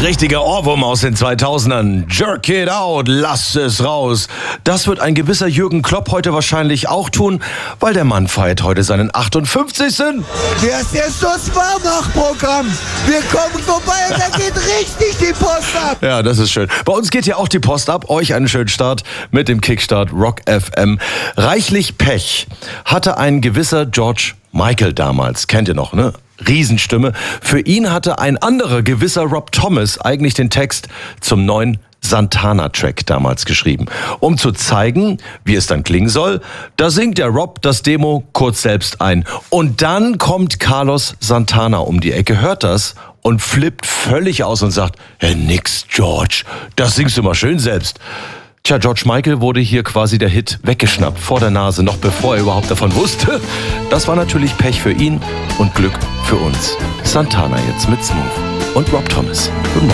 Richtiger Ohrwurm aus den 2000ern. Jerk it out, lasst es raus. Das wird ein gewisser Jürgen Klopp heute wahrscheinlich auch tun, weil der Mann feiert heute seinen 58. Das ist das Warmach-Programm. Wir kommen vorbei und da geht richtig die Post ab. Ja, das ist schön. Bei uns geht ja auch die Post ab. Euch einen schönen Start mit dem Kickstart Rock FM. Reichlich Pech hatte ein gewisser George Michael damals. Kennt ihr noch, ne? Riesenstimme. Für ihn hatte ein anderer gewisser Rob Thomas eigentlich den Text zum neuen Santana-Track damals geschrieben. Um zu zeigen, wie es dann klingen soll, da singt der Rob das Demo kurz selbst ein. Und dann kommt Carlos Santana um die Ecke, hört das und flippt völlig aus und sagt, nix, George, das singst du mal schön selbst. Tja, George Michael wurde hier quasi der Hit weggeschnappt vor der Nase, noch bevor er überhaupt davon wusste. Das war natürlich Pech für ihn und Glück für uns. Santana jetzt mit Smooth und Rob Thomas.